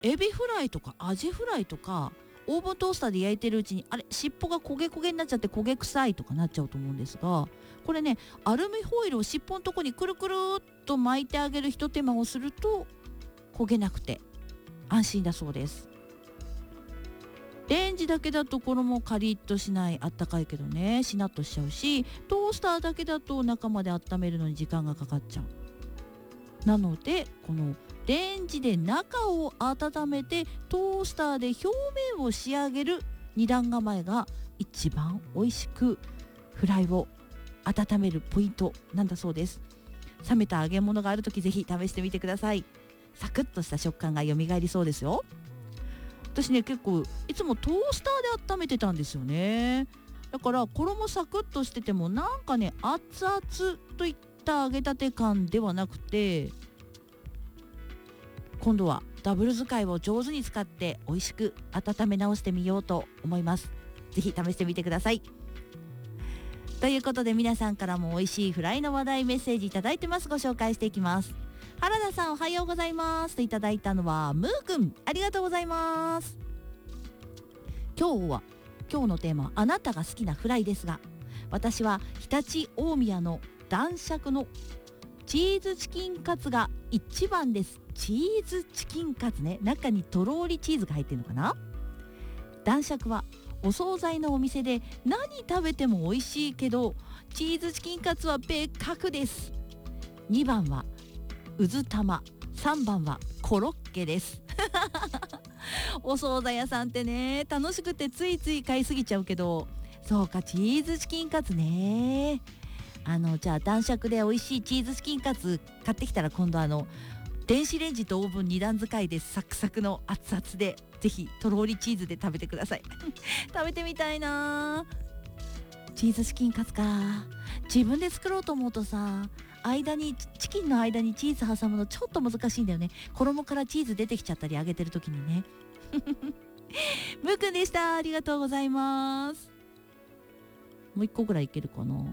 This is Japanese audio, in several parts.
エビフライとかアジフライとかオーブントースターで焼いてるうちに尻尾が焦げ焦げになっちゃって焦げ臭いとかなっちゃうと思うんですが、これね、アルミホイルを尻尾のとこにくるくるっと巻いてあげるひと手間をすると焦げなくて安心だそうです。レンジだけだと衣カリッとしない、あったかいけどねしなっとしちゃうし、トースターだけだと中まで温めるのに時間がかかっちゃう。なのでこのレンジで中を温めてトースターで表面を仕上げる二段構えが一番美味しくフライを温めるポイントなんだそうです。冷めた揚げ物があるときぜひ試してみてください。サクッとした食感が蘇りそうですよ。私ね、結構いつもトースターで温めてたんですよね。だから衣サクッとしててもなんかね、熱々といった揚げたて感ではなくて、今度はダブル使いを上手に使って美味しく温め直してみようと思います。ぜひ試してみてください。ということで皆さんからも美味しいフライの話題メッセージいただいてます。ご紹介していきます。原田さん、おはようございますといただいたのはムーくん、ありがとうございます。今日のテーマはあなたが好きなフライですが、私は常陸大宮の男爵のチーズチキンカツが一番です。チーズチキンカツね、中にとろーりチーズが入ってるのかな。男爵はお惣菜のお店で何食べても美味しいけど、チーズチキンカツは別格です。2番はうず玉、3番はコロッケですお惣菜屋さんってね、楽しくてついつい買いすぎちゃうけど、そうか、チーズチキンカツね。じゃあ男爵で美味しいチーズチキンカツ買ってきたら、今度電子レンジとオーブン2段使いでサクサクの熱々で、ぜひとろーりチーズで食べてください食べてみたいな。チーズチキンカツか、自分で作ろうと思うとさ、チキンの間にチーズ挟むのちょっと難しいんだよね。衣からチーズ出てきちゃったり揚げてる時にねむーくんでした。ありがとうございます。もう一個ぐらいいけるかな。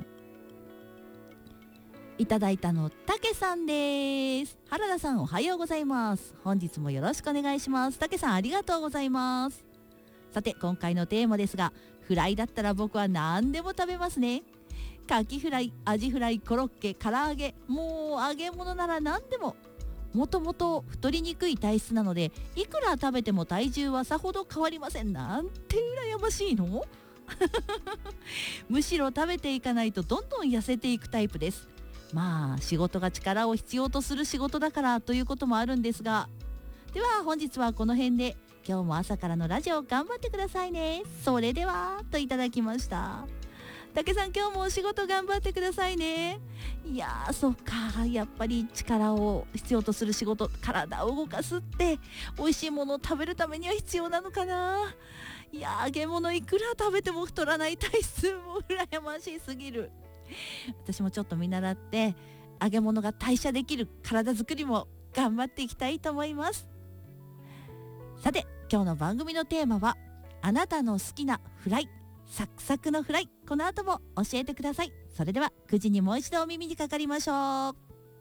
いただいたのたけさんです。原田さん、おはようございます。本日もよろしくお願いします。たけさん、ありがとうございます。さて、今回のテーマですが、フライだったら僕は何でも食べますね。カキフライ、アジフライ、コロッケ、唐揚げ、もう揚げ物なら何でも。もともと太りにくい体質なので、いくら食べても体重はさほど変わりません。なんて羨ましいのむしろ食べていかないとどんどん痩せていくタイプです。まあ仕事が力を必要とする仕事だからということもあるんですが、では本日はこの辺で。今日も朝からのラジオ頑張ってくださいね。それではといただきました。たけさん、今日もお仕事頑張ってくださいね。いやー、そっか、やっぱり力を必要とする仕事、体を動かすって美味しいものを食べるためには必要なのかな。いやー、揚げ物いくら食べても太らない体質も羨ましすぎる。私もちょっと見習って揚げ物が代謝できる体作りも頑張っていきたいと思います。さて、今日の番組のテーマはあなたの好きなフライ、サクサクのフライ。この後も教えてください。それでは9時にもう一度お耳にかかりましょう。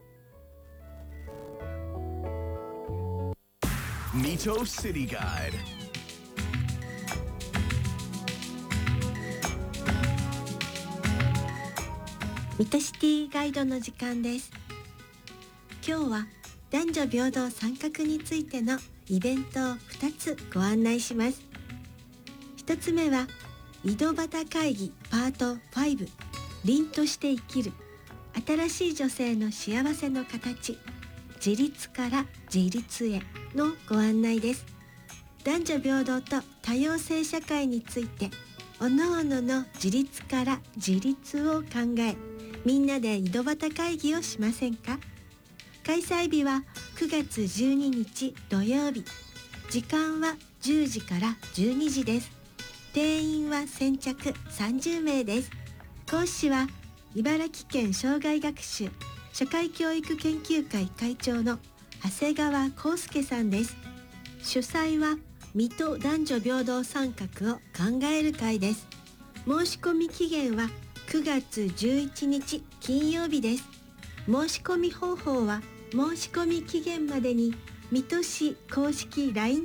ミトシティガイド。 ミトシティガイドの時間です。今日は男女平等参画についてのイベントを2つご案内します。1つ目は井戸端会議パート5、凛として生きる新しい女性の幸せの形、自立から自立へのご案内です。男女平等と多様性社会について、各々の自立から自立を考え、みんなで井戸端会議をしませんか。開催日は9月12日土曜日。時間は10時から12時です。定員は先着30名です。講師は茨城県障害学習社会教育研究会会長の長谷川康介さんです。主催は水戸男女平等参画を考える会です。申し込み期限は9月11日金曜日です。申し込み方法は申し込み期限までに水戸市公式 LINE